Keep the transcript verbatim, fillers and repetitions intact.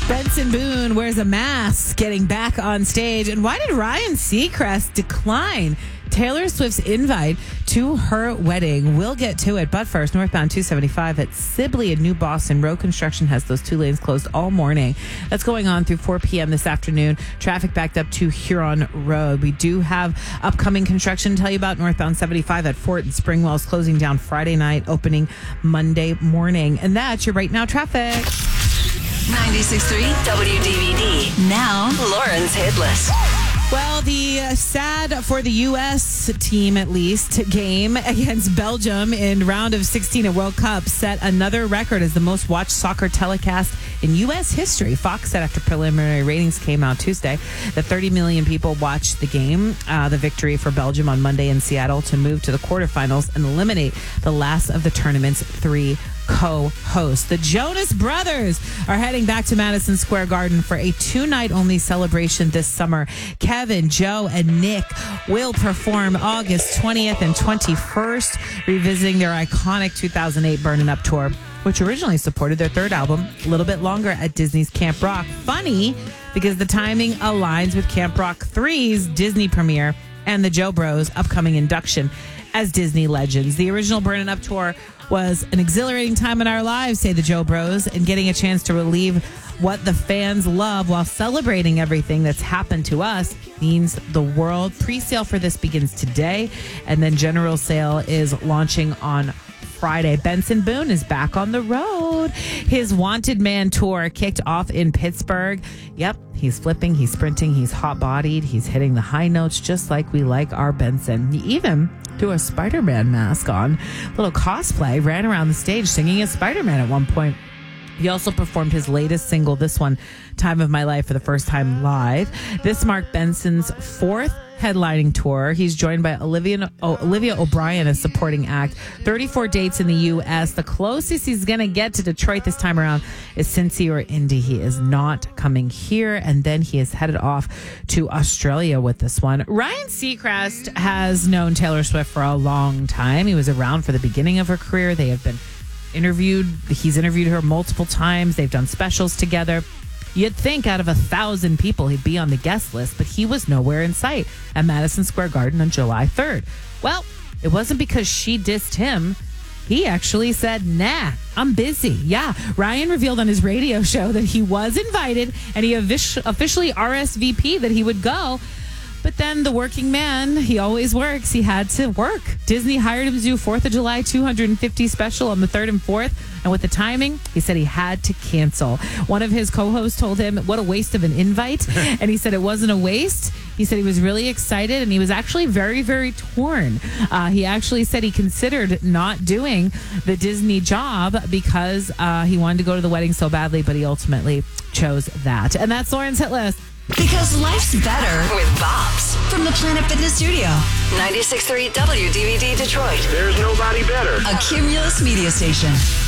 Benson Boone wears a mask getting back on stage. And why did Ryan Seacrest decline Taylor Swift's invite to her wedding? We'll get to it. But first, northbound two seventy-five at Sibley in New Boston. Road construction has those two lanes closed all morning. That's going on through four p.m. this afternoon. Traffic backed up to Huron Road. We do have upcoming construction to tell you about. Northbound seventy-five at Fort and Springwell's closing down Friday night, opening Monday morning. And that's your right now traffic. ninety-six point three W D V D. Now, Lauren's hit list. Well, the uh, sad for the U S team, at least, game against Belgium in round of sixteen at World Cup set another record as the most watched soccer telecast in U S history. Fox said after preliminary ratings came out Tuesday that thirty million people watched the game, uh, the victory for Belgium on Monday in Seattle to move to the quarterfinals and eliminate the last of the tournament's three co-hosts. The Jonas Brothers are heading back to Madison Square Garden for a two-night only celebration this summer. Kevin, Joe, and Nick will perform August twentieth and twenty-first, revisiting their iconic two thousand eight Burnin' Up tour, which originally supported their third album a little bit longer at Disney's Camp Rock. Funny, because the timing aligns with Camp Rock three's Disney premiere and the Joe Bros' upcoming induction as Disney legends. The original Burnin' Up tour was an exhilarating time in our lives, say the Joe Bros, and getting a chance to relieve what the fans love while celebrating everything that's happened to us means the world. Pre-sale for this begins today, and then general sale is launching on Friday. Benson Boone is back on the road. His Wanted Man tour kicked off in Pittsburgh. Yep, he's flipping, he's sprinting, he's hot-bodied, he's hitting the high notes just like we like our Benson. He even threw a Spider-Man mask on, little cosplay, ran around the stage singing as Spider-Man at one point. He also performed his latest single, this one, Time of My Life, for the first time live. This marked Benson's fourth headlining tour. He's joined by Olivia, oh, Olivia O'Brien as supporting act. thirty-four dates in the U S. The closest he's going to get to Detroit this time around is Cincy or Indy. He is not coming here. And then he is headed off to Australia with this one. Ryan Seacrest has known Taylor Swift for a long time. He was around for the beginning of her career. They have been interviewed. He's interviewed her multiple times. They've done specials together. You'd think out of a thousand people he'd be on the guest list, but he was nowhere in sight at Madison Square Garden on July third. Well, it wasn't because she dissed him. He actually said, nah, I'm busy. Yeah, Ryan revealed on his radio show that he was invited and he officially R S V P'd that he would go. But then the working man, he always works. He had to work. Disney hired him to do fourth of July two hundred fifty special on the third and fourth. And with the timing, he said he had to cancel. One of his co-hosts told him, what a waste of an invite. And he said it wasn't a waste. He said he was really excited and he was actually very, very torn. Uh, he actually said he considered not doing the Disney job because uh, he wanted to go to the wedding so badly, but he ultimately chose that. And that's Lauren's hit list. Because life's better with Bops from the Planet Fitness Studio. ninety-six point three W D V D Detroit. There's nobody better. A Cumulus media station.